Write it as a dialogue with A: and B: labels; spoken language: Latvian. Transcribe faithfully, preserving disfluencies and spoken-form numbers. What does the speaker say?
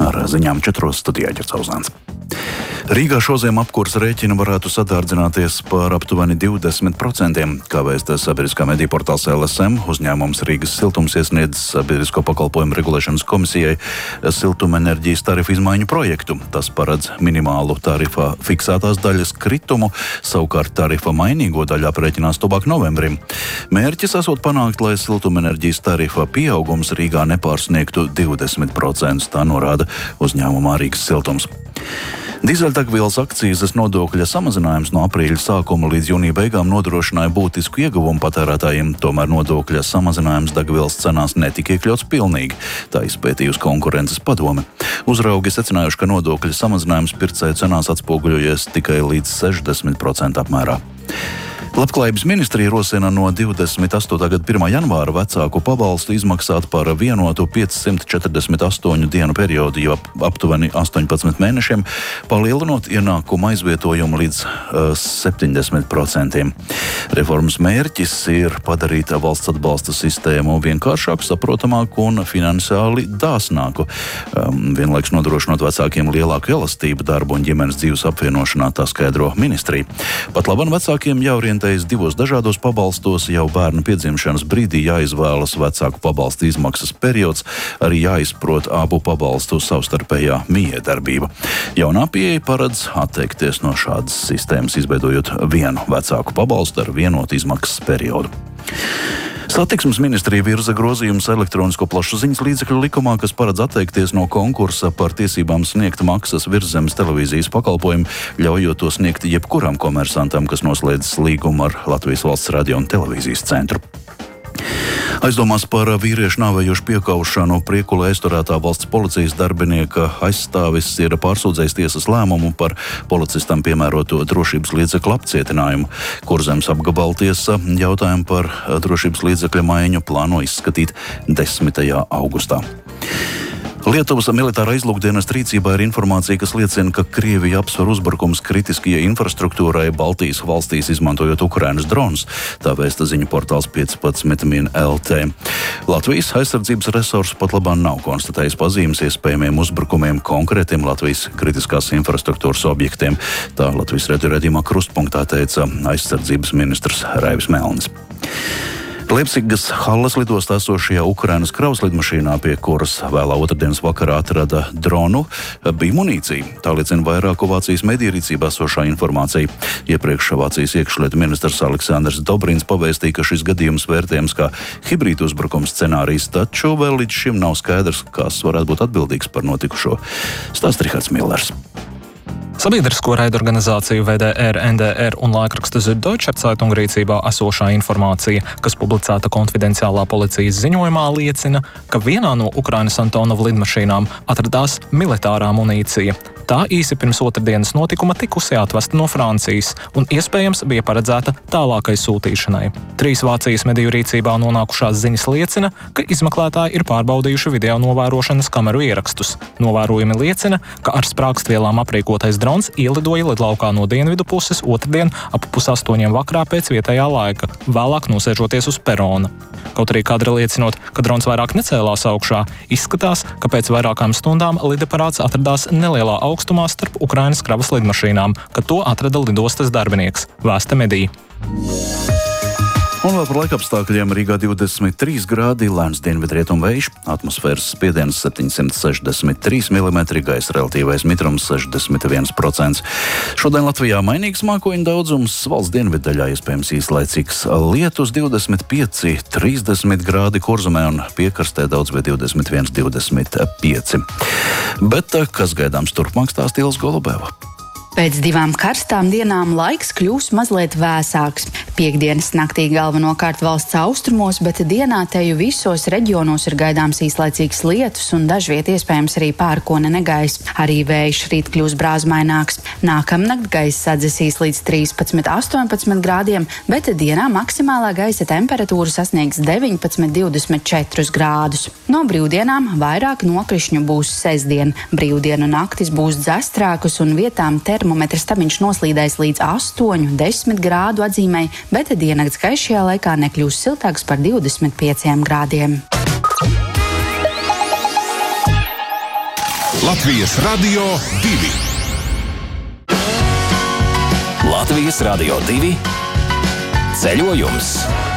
A: Ar ziņām četros studijā Ģercauzāns. Rīgā šoziem apkurs rēķina varētu sadārdzināties par aptuveni divdesmit procentiem. Kā vēsta sabiedriskā mediju portāls L S M, uzņēmums Rīgas siltums iesniedz sabiedrisko pakalpojumu regulēšanas komisijai siltumenerģijas tarifu izmaiņu projektu. Tas paredz minimālu tarifā fiksētās daļas kritumu, savukārt tarifa mainīgo daļu aprēķinās tuvāk novembrim. Mērķis esot panākt, lai siltumenerģijas tarifa pieaugums Rīgā nepārsniegtu divdesmit procentus, tā norāda uzņēmumā Rīgas siltums. Dīzeļdegvielas akcīzes nodokļa samazinājums no aprīļa sākuma līdz jūnija beigām nodrošināja būtisku ieguvumu patērētājiem, tomēr nodokļa samazinājums degvielas cenās netika iekļauts pilnīgi, tā izpētījusi konkurences padome. Uzraugi secinājuši, ka nodokļa samazinājums pircēju cenās atspoguļojies tikai līdz sešdesmit procentu apmērā. Labklājības ministrija rosina no divdesmit astotā gada pirmā janvāra vecāku pabalstu izmaksāt par vienotu piecsimt četrdesmit astoņu dienu periodu, jau aptuveni astoņpadsmit mēnešiem, palielinot ienākumu aizvietojumu līdz uh, septiņdesmit procentiem. Reformas mērķis ir padarīt valsts atbalsta sistēmu vienkāršāku, saprotamāku un finansiāli dāsnāku, um, vienlaikus nodrošinot vecākiem lielāku elastību darbu un ģimenes dzīves apvienošanā, tā skaidro ministrija. Pat labam vecākiem jāorientē divos dažādos pabalstos, jau bērna piedzimšanas brīdī jāizvēlas vecāku pabalsta izmaksas periods, arī jāizprot abu pabalstu savstarpējā mijiedarbība. Jaunā pieeja paredz atteikties no šādas sistēmas, izveidojot vienu vecāku pabalstu ar vienotu izmaksas periodu. Satiksmes ministrija virza grozījumus elektronisko plašsaziņas līdzekļu likumā, kas paredz atteikties no konkursa par tiesībām sniegt maksas virszemes televīzijas pakalpojumu, ļaujot to sniegt jebkuram komersantam, kas noslēdzis līgumu ar Latvijas Valsts radio un televīzijas centru. Aizdomās par vīriešu nāvējošu piekaušanu Priekulē aizturētā valsts policijas darbinieka aizstāvis ir pārsūdzējis tiesas lēmumu par policistam piemēroto drošības līdzekļu apcietinājumu. Kurzemes apgabala tiesa jautājumu par drošības līdzekļu maiņu plāno izskatīt desmitajā augustā. Lietuvas militārā izlūkdienesta rīcībā ir informācija, kas liecina, ka Krievija apsver uzbrukums kritiskajai infrastruktūrai Baltijas valstīs, izmantojot Ukrainas dronus. Tā vēsta ziņu portāls piecpadsmit min L T. Latvijas aizsardzības resursu pat labāk nav konstatējis pazīmes iespējamiem uzbrukumiem konkrētiem Latvijas kritiskās infrastruktūras objektiem. Tā Latvijas radio raidījumā Krustpunktā teica aizsardzības ministrs Raivis Melnis. Leipzigas Halles lidostā esošajā Ukrainas kravas lidmašīnā, pie kuras vēlā otrdienas vakarā atrada dronu, bija munīcija. Tā liecina vairāku Vācijas mediju rīcībā esošā informācija. Iepriekš Vācijas iekšlietu ministrs Aleksandrs Dobrins pavēstīja, ka šis gadījums vērtējams kā hibrīdu uzbrukuma scenārijs, taču vēl līdz šim nav skaidrs, kas varētu būt atbildīgs par notikušo. Stāsta Rihards Millers.
B: Sabiedrisko raidorganizāciju V D R, N D R un laikraksta Süddeutsche Zeitung rīcībā esošā informācija, kas publicēta konfidenciālā policijas ziņojumā, liecina, ka vienā no Ukrainas Antonova lidmašīnām atradās militārā munīcija. Tā īsi pirms otrdienas notikuma tikusi atvesta no Francijas un iespējams bija paredzēta tālākai sūtīšanai. Trīs Vācijas mediju rīcībā nonākušās ziņas liecina, ka izmeklētāji ir pārbaudījuši video novērošanas kameru ierakstus. Novērojumi liecina, ka ar sprākstvielām aprīkotais drons ielidoja lidlaukā no dienvidu puses otrdien ap pusastoņiem vakarā pēc vietējā laika, vēlāk nosēžoties uz perona. Kaut arī kadri liecinot, ka drons vairāk necēlās augšā, izskatās, ka pēc vairākām stundām lidaparāts atradās nelielā augstumā starp Ukrainas kravas lidmašīnām, kad to atrada lidostas darbinieks, vēsta mediji.
A: Un vēl par laikapstākļiem. Rīgā divdesmit trīs grādi, lēns dienvidrietumu vējš, atmosfēras spiediens septiņsimt sešdesmit trīs milimetri, gaisa relatīvais mitrums sešdesmit viens procents. Šodien Latvijā mainīgs mākoņu daudzums, valsts dienviddaļā iespējams īslaicīgs lietus, divdesmit pieci trīsdesmit grādi Kurzemē un piekrastē daudz vai divdesmit viens divdesmit pieci. Bet kas gaidāms turpmāk, stāsta Ilze Golubeva.
C: Pēc divām karstām dienām laiks kļūs mazliet vēsāks. Piektdienas naktī galvenokārt valsts austrumos, bet dienā teju visos reģionos ir gaidāms īslaicīgs lietus un dažviet iespējams arī pērkona negaiss. Arī vējš rīt kļūs brāzmaināks. Nākamnakt gaiss atdzesīs līdz trīspadsmit astoņpadsmit grādiem, bet dienā maksimālā gaisa temperatūra sasniegs deviņpadsmit divdesmit četrus grādus. No brīvdienām vairāk nokrišņu būs sestdien. Brīvdienu naktis būs dzestrākas un vietām termometra stabiņš noslīdēs līdz astoņu desmit grādu atzīmei, bet diennakts gaišajā laikā nekļūs siltāks par divdesmit pieciem grādiem.
D: Latvijas Radio divi.
E: Latvijas Radio divi ceļojums.